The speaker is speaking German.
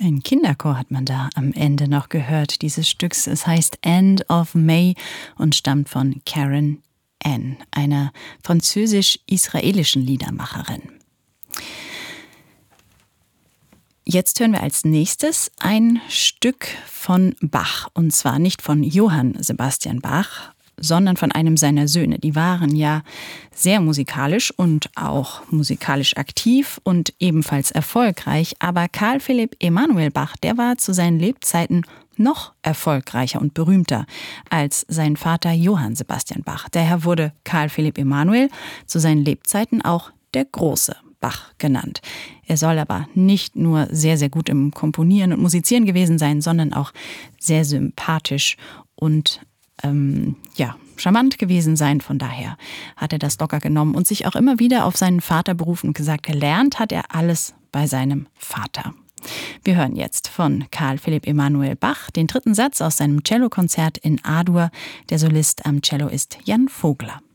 Ein Kinderchor hat man da am Ende noch gehört dieses Stücks. Es heißt End of May und stammt von Karen Ann, einer französisch-israelischen Liedermacherin. Jetzt hören wir als nächstes ein Stück von Bach. Und zwar nicht von Johann Sebastian Bach, sondern von einem seiner Söhne. Die waren ja sehr musikalisch und auch musikalisch aktiv und ebenfalls erfolgreich. Aber Carl Philipp Emanuel Bach, der war zu seinen Lebzeiten noch erfolgreicher und berühmter als sein Vater Johann Sebastian Bach. Daher wurde Carl Philipp Emanuel zu seinen Lebzeiten auch der große Bach genannt. Er soll aber nicht nur sehr, sehr gut im Komponieren und Musizieren gewesen sein, sondern auch sehr sympathisch und charmant gewesen sein. Von daher hat er das locker genommen und sich auch immer wieder auf seinen Vater berufen und gesagt, gelernt hat er alles bei seinem Vater. Wir hören jetzt von Carl Philipp Emanuel Bach den dritten Satz aus seinem Cellokonzert in A-Dur. Der Solist am Cello ist Jan Vogler.